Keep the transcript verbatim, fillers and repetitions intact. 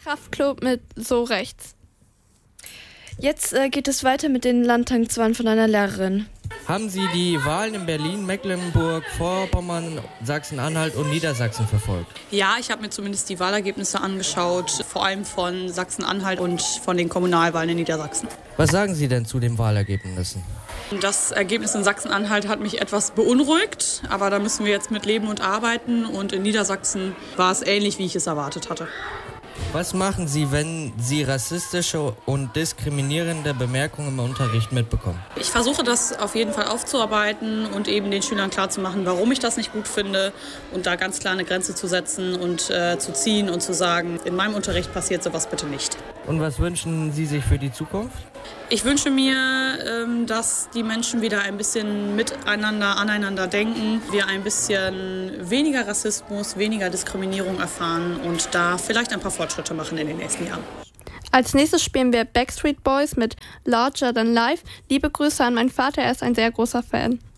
Kraftklub mit So rechts. Jetzt äh, geht es weiter mit den Landtagswahlen von einer Lehrerin. Haben Sie die Wahlen in Berlin, Mecklenburg, Vorpommern, Sachsen-Anhalt und Niedersachsen verfolgt? Ja, ich habe mir zumindest die Wahlergebnisse angeschaut, vor allem von Sachsen-Anhalt und von den Kommunalwahlen in Niedersachsen. Was sagen Sie denn zu den Wahlergebnissen? Das Ergebnis in Sachsen-Anhalt hat mich etwas beunruhigt, aber da müssen wir jetzt mit leben und arbeiten, und in Niedersachsen war es ähnlich, wie ich es erwartet hatte. Was machen Sie, wenn Sie rassistische und diskriminierende Bemerkungen im Unterricht mitbekommen? Ich versuche das auf jeden Fall aufzuarbeiten und eben den Schülern klarzumachen, warum ich das nicht gut finde, und da ganz klar eine Grenze zu setzen und äh, zu ziehen und zu sagen, in meinem Unterricht passiert sowas bitte nicht. Und was wünschen Sie sich für die Zukunft? Ich wünsche mir, ähm, dass die Menschen wieder ein bisschen miteinander, aneinander denken, wir ein bisschen weniger Rassismus, weniger Diskriminierung erfahren und da vielleicht ein paar Fortschritte machen in den nächsten Jahren. Als nächstes spielen wir Backstreet Boys mit Larger Than Life. Liebe Grüße an meinen Vater, er ist ein sehr großer Fan.